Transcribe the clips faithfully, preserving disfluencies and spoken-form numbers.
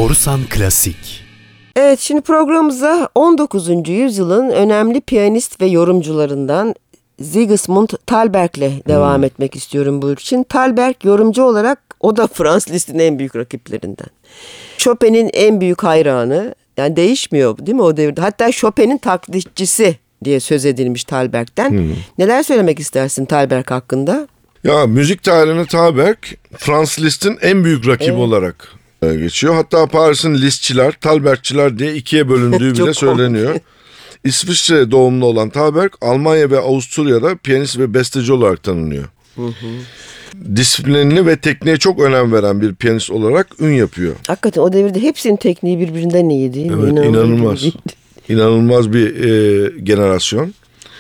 Borusan Klasik. Evet, şimdi programımıza on dokuzuncu yüzyılın önemli piyanist ve yorumcularından Sigismund Thalberg'le devam hmm. etmek istiyorum bu için. Thalberg yorumcu olarak o da Franz Liszt'in en büyük rakiplerinden. Chopin'in en büyük hayranı, yani değişmiyor değil mi o devirde? Hatta Chopin'in taklitçisi diye söz edilmiş Thalberg'den. Hmm. Neler söylemek istersin Thalberg hakkında? Ya müzik tarihine Thalberg, Franz Liszt'in en büyük rakibi evet. olarak geçiyor. Hatta Paris'in Lisztçiler, Thalbergçiler diye ikiye bölündüğü bile söyleniyor. İsviçre doğumlu olan Thalberg, Almanya ve Avusturya'da piyanist ve besteci olarak tanınıyor. Hı hı. Disiplinli ve tekniğe çok önem veren bir piyanist olarak ün yapıyor. Hakikaten o devirde hepsinin tekniği birbirinden iyi değil mi? Evet, inanılmaz. İnanılmaz bir e, generasyon.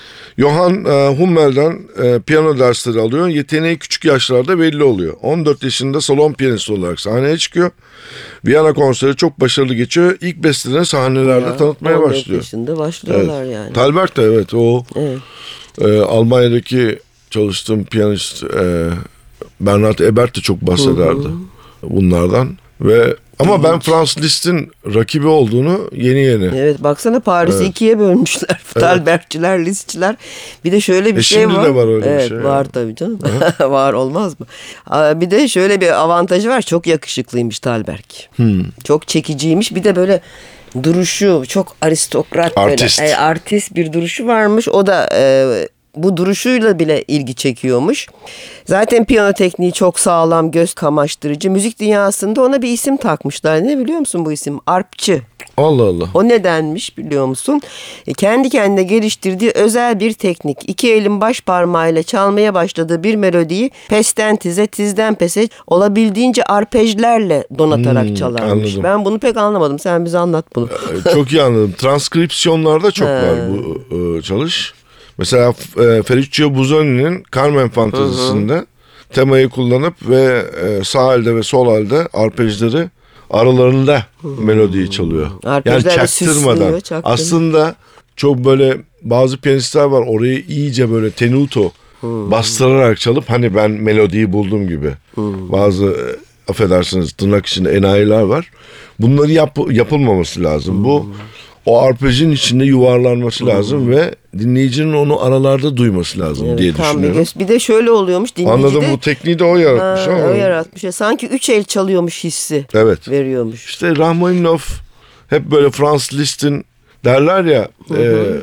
Johann e, Hummel'den e, piyano dersleri alıyor. Yeteneği küçük yaşlarda belli oluyor. on dört yaşında salon piyanisti olarak sahneye çıkıyor. Viyana konseri çok başarılı geçiyor. İlk bestelerini sahnelerde ya, tanıtmaya başlıyor. on dört yaşında başlıyorlar evet. yani. Thalberg de evet o evet. E, Almanya'daki çalıştığım piyanist e, Bernhard Ebert de çok bahsederdi hı hı. bunlardan ve ama ben Franz Liszt'in rakibi olduğunu yeni yeni. Evet, baksana Paris'i evet. ikiye bölmüşler. Evet. Thalbergçiler, Lisztçiler. Bir de şöyle bir e şey var. Şimdi de var öyle evet, bir şey. Var yani. Tabii canım. Var olmaz mı? Bir de şöyle bir avantajı var. Çok yakışıklıymış Thalberg. Hmm. Çok çekiciymiş. Bir de böyle duruşu çok aristokrat. Artist. Böyle, e, artist bir duruşu varmış. O da e, bu duruşuyla bile ilgi çekiyormuş. Zaten piyano tekniği çok sağlam, göz kamaştırıcı. Müzik dünyasında ona bir isim takmışlar. Ne biliyor musun bu isim? Arpçı. Allah Allah. O nedenmiş biliyor musun? E, kendi kendine geliştirdiği özel bir teknik. İki elin baş parmağıyla çalmaya başladığı bir melodiyi pesten tize, tizden pese olabildiğince arpejlerle donatarak hmm, çalarmış. Anladım. Ben bunu pek anlamadım. Sen bize anlat bunu. Çok iyi anladım. Transkripsiyonlarda çok var bu e, çalış. Mesela e, Ferruccio Busoni'nin Carmen Fantazisi'nde hı hı. temayı kullanıp ve e, sağ elde ve sol elde arpejleri aralarında hmm. melodiyi çalıyor. Arpejler yani çaktırmadan. Aslında çok böyle bazı piyanistler var orayı iyice böyle tenuto hmm. bastırarak çalıp hani ben melodiyi buldum gibi. Hmm. Bazı e, affedersiniz tırnak içinde enayiler var. Bunları yap, yapılmaması lazım. Hmm. Bu o arpejin içinde yuvarlanması hmm. lazım ve dinleyicinin onu aralarda duyması lazım evet, diye düşünüyorum. Bir, bir de şöyle oluyormuş dinleyici Anladım de, bu tekniği de o yaratmış. Ha, ama. O yaratmış. Ya, sanki üç el çalıyormuş hissi evet. veriyormuş. İşte Rahmaninov hep böyle Franz Liszt'in derler ya e,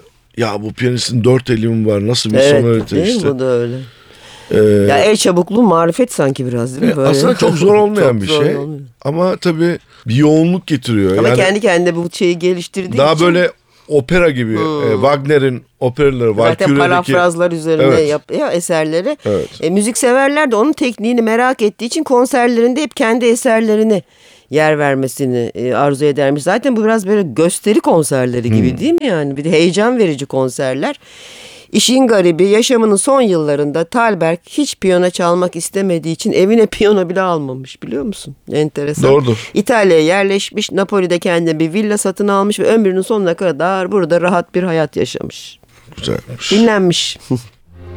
ya bu piyanistin dört elim var nasıl bir evet, sonorite değil işte. Bu da öyle. Ee, ya el çabukluğu marifet sanki biraz değil mi? Böyle. Aslında çok zor olmayan çok bir zor şey. olmuyor. Ama tabii bir yoğunluk getiriyor. Ama yani, kendi kendine bu şeyi geliştirdiği daha için. Daha böyle opera gibi hmm. e, Wagner'in operaları var. Zaten parafrazlar üzerine evet. yapıyor eserleri. Evet. E, müzik severler de onun tekniğini merak ettiği için konserlerinde hep kendi eserlerini yer vermesini e, arzu edermiş. Zaten bu biraz böyle gösteri konserleri gibi hmm. değil mi yani? Bir de heyecan verici konserler. İşin garibi yaşamının son yıllarında Thalberg hiç piyano çalmak istemediği için evine piyano bile almamış biliyor musun? Enteresan. Doğrudur. İtalya'ya yerleşmiş, Napoli'de kendine bir villa satın almış ve ömrünün sonuna kadar burada rahat bir hayat yaşamış. Güzelmiş. Dinlenmiş.